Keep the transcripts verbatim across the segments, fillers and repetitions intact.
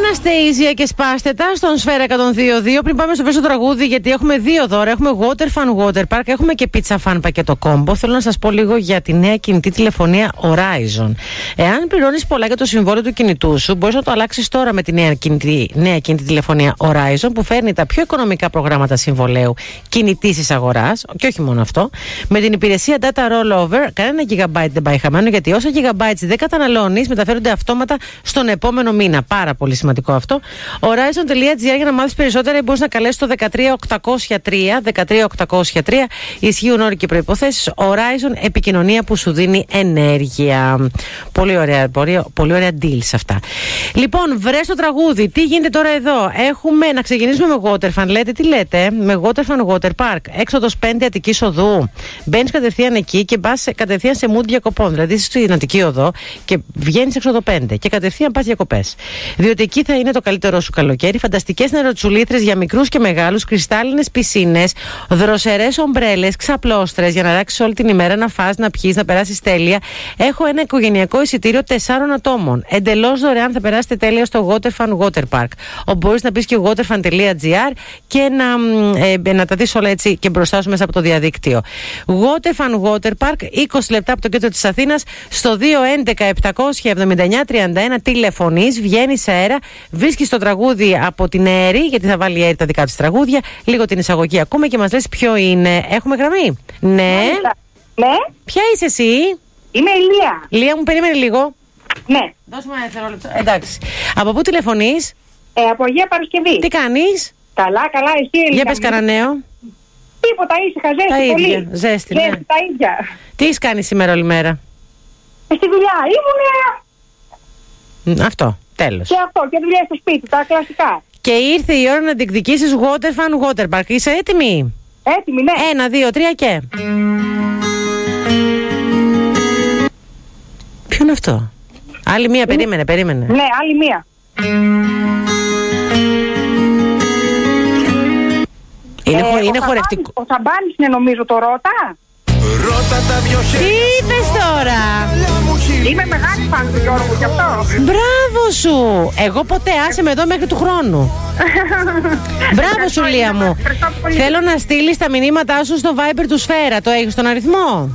Είμαστε ίζια και σπάστε τα στον Σφαίρα εκατόν δύο κόμμα δύο. Πριν πάμε στο πρώτο τραγούδι, γιατί έχουμε δύο δώρα. Έχουμε Water Fun Water Park, έχουμε και Pizza Fun πακέτο κόμπο. Θέλω να σας πω λίγο για τη νέα κινητή τηλεφωνία Horizon. Εάν πληρώνεις πολλά για το συμβόλαιο του κινητού σου, μπορείς να το αλλάξεις τώρα με τη νέα κινητή, νέα κινητή τηλεφωνία Horizon, που φέρνει τα πιο οικονομικά προγράμματα συμβολέου κινητής αγοράς. Και όχι μόνο αυτό. Με την υπηρεσία Data Rollover, κανένα gigabyte δεν πάει χαμένο, γιατί όσα gigabytes δεν καταναλώνεις μεταφέρονται αυτόματα στον επόμενο μήνα. Πάρα πολύ σημαντικό αυτό. Horizon.gr για να μάθεις περισσότερα, μπορείς να καλέσεις το δεκατρία οκτακόσια τρία. δεκατρία οκτακόσια τρία. Ισχύουν όροι και προϋποθέσεις. Horizon, επικοινωνία που σου δίνει ενέργεια. Πολύ ωραία, πολύ, πολύ ωραία deals αυτά. Λοιπόν, βρες το τραγούδι. Τι γίνεται τώρα εδώ? Έχουμε να ξεκινήσουμε με Waterfun. Λέτε, τι λέτε? Με Waterfun Water Park. Έξοδος πέντε Αττικής Οδού. Μπαίνεις κατευθείαν εκεί και πας κατευθείαν σε mood διακοπών. Δηλαδή είσαι στην Αττική Οδό και βγαίνεις έξοδο πέντε και κατευθείαν πας διακοπές. Διότι εκεί θα είναι το καλύτερό σου καλοκαίρι. Φανταστικές νεροτσουλήθρες για μικρούς και μεγάλους, κρυστάλλινες πισίνες, δροσερές ομπρέλες, ξαπλώστρες για να ράξεις όλη την ημέρα, να φας, να πιείς, να περάσεις τέλεια. Έχω ένα οικογενειακό εισιτήριο τεσσάρων ατόμων. Εντελώς δωρεάν θα περάσετε τέλεια στο Waterfun Water Park. Όπου μπορείς να πεις και waterfun.gr και να, ε, να τα δεις όλα έτσι και μπροστά σου μέσα από το διαδίκτυο. Waterfun Water Park, είκοσι λεπτά από το κέντρο της Αθήνας, στο δύο έντεκα επτακόσια εβδομήντα εννιά τριάντα ένα τηλεφωνείς, βγαίνεις σε αέρα, βρίσκεις το τραγούδι από την Αίρη, γιατί θα βάλει η Αίρη τα δικά της τραγούδια, λίγο την εισαγωγή ακούμε και μας λες ποιο είναι. Έχουμε γραμμή? Ναι. Ναι. Ποια είσαι εσύ? Είμαι η Λία. Λία μου, περίμενε λίγο. Ναι. Δώσε μου ένα δευτερόλεπτο. Εντάξει. Από πού τηλεφωνείς? Ε, από Αγία Παρασκευή. Τι κάνεις? Καλά, καλά, εσύ Ελίνα? Για πες κανένα νέο. Τίποτα, ήσυχα, ζέστη Τα πολύ. ίδια, ζέστη, ναι. Ζέστη, τα ίδια. Τι έχεις κάνει σήμερα όλη μέρα? Στη δουλειά ήμουνα. Αυτό, τέλος. Και αυτό, και δουλειά στο σπίτι, τα κλασικά. Και ήρθε η ώρα να διεκδικήσεις Waterfun Water Park. Είσαι έτοιμη? Έτοιμη, ναι. Ένα, δύο, τρία και... Ποιο είναι αυτό? Άλλη μία, περίμενε, περίμενε. Ναι, άλλη μία. Είναι, χο, ε, είναι ο χορευτικό. Ο Σαμπάνης είναι νομίζω το Ρώτα. Τι είπες τώρα? Είμαι μεγάλη φαν του Γιώργου γι' αυτό. Μπράβο σου. Εγώ ποτέ, άσε με εδώ μέχρι του χρόνου. Μπράβο σου Λία μου. Θέλω να στείλεις τα μηνύματά σου στο Viber του Σφαίρα. Το έχεις τον αριθμό?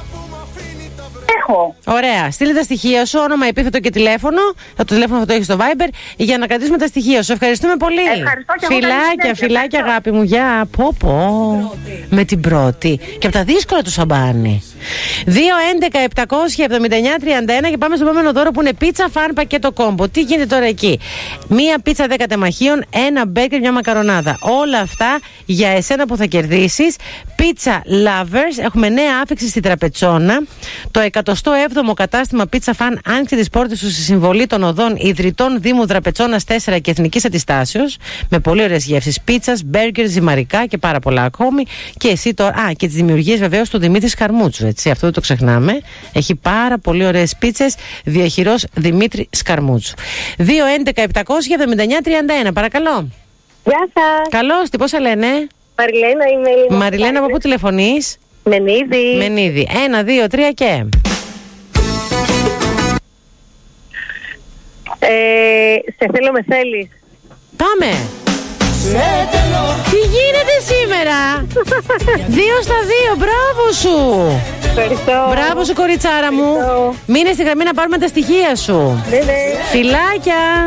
Έχω. Ωραία. Στείλε τα στοιχεία σου, όνομα, επίθετο και τηλέφωνο. Το τηλέφωνο θα το έχει στο Viber για να κρατήσουμε τα στοιχεία σου. Ευχαριστούμε πολύ. Ευχαριστώ και φιλάκια, φιλάκια, αγάπη μου. Γεια. Πω, πω. Με την πρώτη. Και από τα δύσκολα του Σαμπάνι. δύο έντεκα επτακόσια εβδομήντα εννιά τριάντα ένα και πάμε στο επόμενο δώρο που είναι Pizza Fun πακέτο κόμπο. Τι γίνεται τώρα εκεί? Μία πίτσα δέκα τεμαχίων, ένα μπέργκερ, μια μακαρονάδα. Όλα αυτά για εσένα που θα κερδίσεις. Pizza Lovers. Έχουμε νέα άφηξη στη Τραπετσόνα. Το εκατοστό έβδομο κατάστημα Pizza Fun άνοιξε τις πόρτες του στη συμβολή των οδών Ιδρυτών Δήμου Τραπετσόνας τέσσερα και Εθνικής Αντιστάσεως, με πολύ ωραίες γεύσεις πίτσας, μπέργκερ, ζυμαρικά και πάρα πολλά ακόμη. Και εσύ τώρα. Α, και τις δημιουργίες βεβαίως του Δημήτρη Σκαρμούτσου, έτσι, αυτό δεν το ξεχνάμε. Έχει πάρα πολύ ωραίες πίτσες, διαχειρός Δημήτρη Σκαρμούτσου. δύο έντεκα επτακόσια εβδομήντα εννιά τριάντα ένα, παρακαλώ. Γεια σας. Καλώς, τι, πώς σε λένε? Μαριλένα είμαι. Ελληνική. Μαριλένα, από πού τηλεφωνείς? Μενίδη. Μενίδη. Ένα, δύο, τρία και... Ε, σε θέλω με θέλεις. Πάμε. Τι γίνεται σήμερα? Δύο στα δύο, μπράβο σου. Ευχαριστώ. Μπράβο σου κοριτσάρα μου. Μείνε στη γραμμή να πάρουμε τα στοιχεία σου. Ναι, ναι. Φιλάκια.